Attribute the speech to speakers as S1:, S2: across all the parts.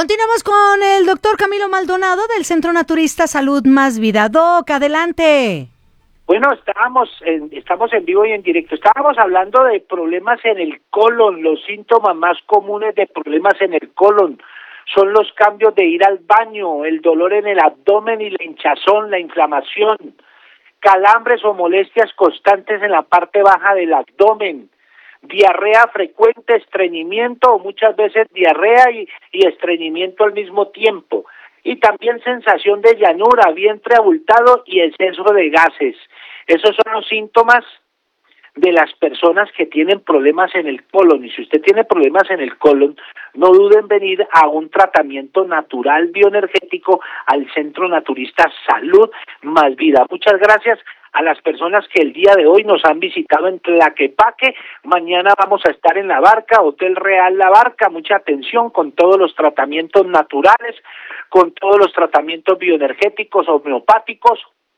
S1: Continuamos con el doctor Camilo Maldonado del Centro Naturista Salud Más Vida. Doc, adelante.
S2: Bueno, estamos en vivo y en directo. Estábamos hablando de problemas en el colon. Los síntomas más comunes de problemas en el colon son los cambios de ir al baño, el dolor en el abdomen y la hinchazón, la inflamación, calambres o molestias constantes en la parte baja del abdomen, diarrea frecuente, estreñimiento o muchas veces diarrea y estreñimiento al mismo tiempo. Y también sensación de llanura, vientre abultado y exceso de gases. Esos son los síntomas de las personas que tienen problemas en el colon. Y si usted tiene problemas en el colon, no duden en venir a un tratamiento natural bioenergético al Centro Naturista Salud Más Vida. Muchas gracias a las personas que el día de hoy nos han visitado en Tlaquepaque. Mañana vamos a estar en La Barca, Hotel Real La Barca. Mucha atención con todos los tratamientos naturales, con todos los tratamientos bioenergéticos, homeopáticos.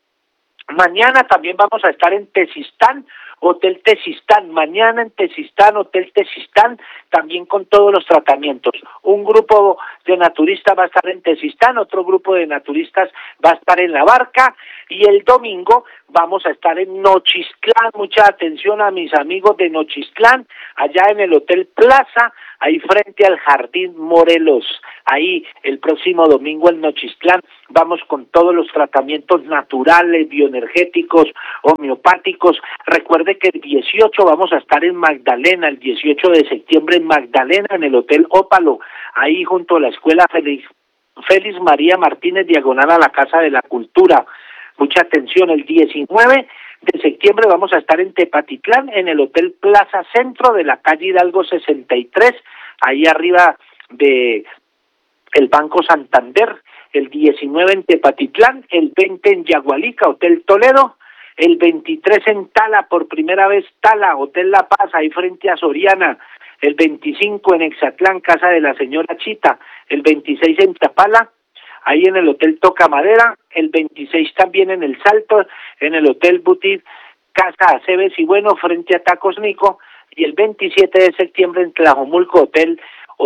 S2: Mañana también vamos a estar en Tezistán, Hotel Tezistán. Mañana en Tezistán, Hotel Tezistán, también con todos los tratamientos. Un grupo de naturistas va a estar en Tezistán, otro grupo de naturistas va a estar en La Barca, y el domingo vamos a estar en Nochistlán. Mucha atención a mis amigos de Nochistlán, allá en el Hotel Plaza, ahí frente al Jardín Morelos. Ahí el próximo domingo en Nochistlán vamos con todos los tratamientos naturales, bioenergéticos, homeopáticos. Recuerde que el 18 vamos a estar en Magdalena, el 18 de septiembre en Magdalena, en el Hotel Ópalo, ahí junto a la Escuela Félix María Martínez, diagonal a la Casa de la Cultura. Mucha atención, el 19 de septiembre vamos a estar en Tepatitlán, en el Hotel Plaza Centro de la calle Hidalgo 63, ahí arriba de el Banco Santander. El 19 en Tepatitlán, el 20 en Yagualica, Hotel Toledo, el 23 en Tala, por primera vez Tala, Hotel La Paz, ahí frente a Soriana, el 25 en Exatlán, Casa de la Señora Chita, el 26 en Chapala, ahí en el Hotel Toca Madera, el 26 también en El Salto, en el Hotel Boutique Casa Aceves y Bueno, frente a Tacos Nico, y el 27 de septiembre en Tlajomulco, Hotel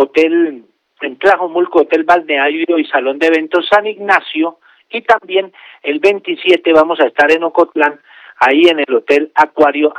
S2: Balneario y Salón de Eventos San Ignacio, y también el 27 vamos a estar en Ocotlán, ahí en el Hotel Acuario,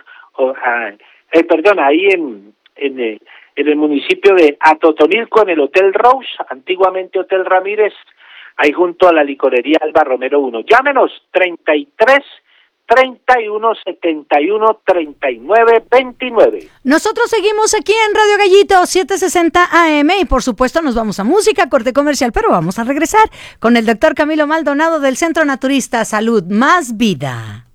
S2: ahí en el municipio de Atotonilco, en el Hotel Rose, antiguamente Hotel Ramírez, ahí junto a la licorería Alba Romero 1. Llámenos 33 31 71 39 29.
S1: Nosotros seguimos aquí en Radio Gallito 760 AM y por supuesto nos vamos a música, corte comercial, pero vamos a regresar con el doctor Camilo Maldonado del Centro Naturista Salud Más Vida.